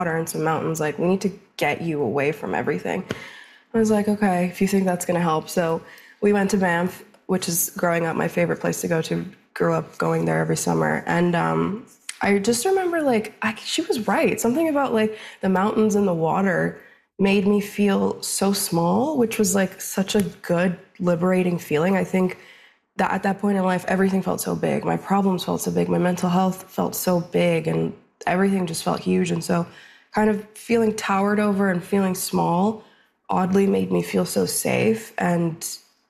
and some mountains. Like, we need to get you away from everything. I was like, okay, if you think that's going to help. So we went to Banff, which is growing up my favorite place to go to. Grew up going there every summer. And I just remember, like, she was right. Something about, like, the mountains and the water made me feel so small, which was, like, such a good, liberating feeling. I think that at that point in life, everything felt so big. My problems felt so big. My mental health felt so big, and everything just felt huge. And so kind of feeling towered over and feeling small oddly made me feel so safe. And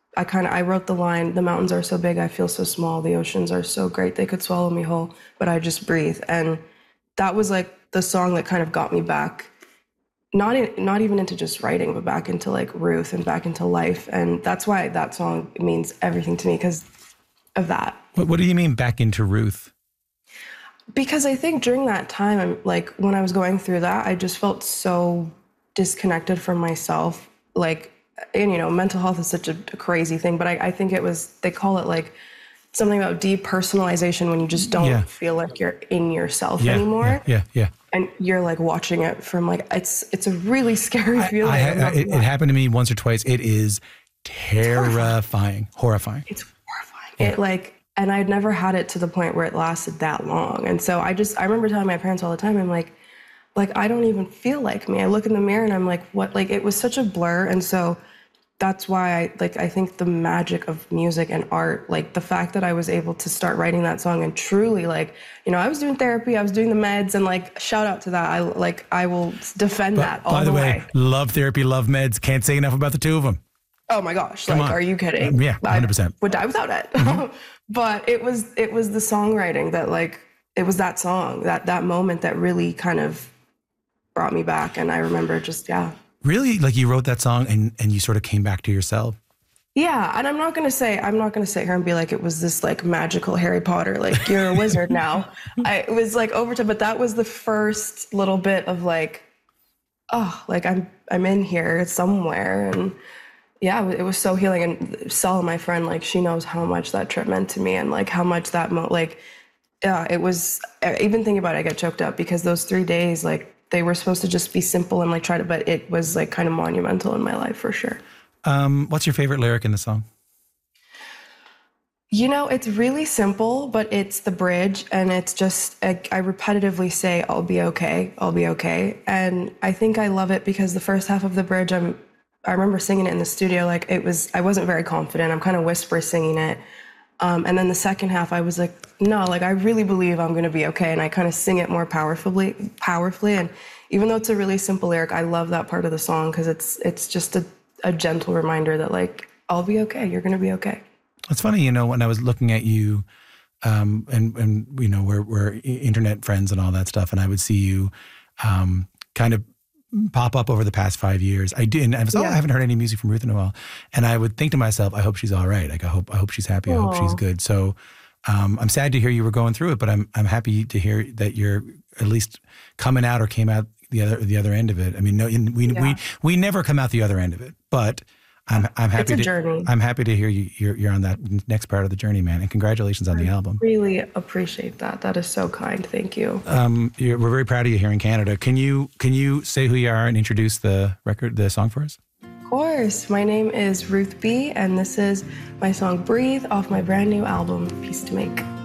I wrote the line, the mountains are so big, I feel so small. The oceans are so great, they could swallow me whole, but I just breathe. And that was like the song that kind of got me back, not even into just writing, but back into like Ruth and back into life. And that's why that song means everything to me, because of that. What do you mean back into Ruth? Because I think during that time, like when I was going through that, I just felt so disconnected from myself. Like, and mental health is such a crazy thing, but I think they call it like something about depersonalization, when you just don't feel like you're in yourself anymore. Yeah. And you're like watching it from like, it's a really scary feeling. It happened to me once or twice. It is horrifying. It's horrifying. Yeah. And I'd never had it to the point where it lasted that long. And so I remember telling my parents all the time, I'm like, I don't even feel like me. I look in the mirror and I'm like, what? Like, it was such a blur. And so that's why I think the magic of music and art, like the fact that I was able to start writing that song and truly I was doing therapy, I was doing the meds, and like, shout out to that. I will defend that all the way. By the way, love therapy, love meds. Can't say enough about the two of them. Oh my gosh. Are you kidding? Yeah, 100%. I would die without it. Mm-hmm. But it was the songwriting that it was that song, that moment that really kind of brought me back. And I remember Really? Like, you wrote that song and you sort of came back to yourself? Yeah. And I'm not going to sit here and be like, it was this like magical Harry Potter, like, you're a wizard now. It was like over to, but that was the first little bit of like, oh, like I'm in here somewhere. And yeah, it was so healing. And Sel, my friend, like, she knows how much that trip meant to me, and like how much that it was, even thinking about it, I get choked up, because those 3 days, like, they were supposed to just be simple and like but it was like kind of monumental in my life for sure. What's your favorite lyric in the song? It's really simple, but it's the bridge, and it's just, I repetitively say, I'll be okay. I'll be okay. And I think I love it because the first half of the bridge, I remember singing it in the studio. Like, I wasn't very confident. I'm kind of whisper singing it. And then the second half, I was like, no, like, I really believe I'm going to be okay. And I kind of sing it more powerfully. And even though it's a really simple lyric, I love that part of the song, because it's just a gentle reminder that, like, I'll be okay. You're going to be okay. It's funny, when I was looking at you, and we're internet friends and all that stuff, and I would see you kind of pop up over the past 5 years. I did, and I was, I haven't heard any music from Ruth in a while. And I would think to myself, I hope she's all right. Like, I hope she's happy. Aww. I hope she's good. So I'm sad to hear you were going through it, but I'm happy to hear that you're at least coming out, or came out the other end of it. I mean, no, we never come out the other end of it, but I'm happy. It's a journey. I'm happy to hear you're on that next part of the journey, man. And congratulations on the album. Really appreciate that. That is so kind. Thank you. We're very proud of you here in Canada. Can you say who you are and introduce the song for us? Of course. My name is Ruth B, and this is my song Breathe off my brand new album, Peace to Make.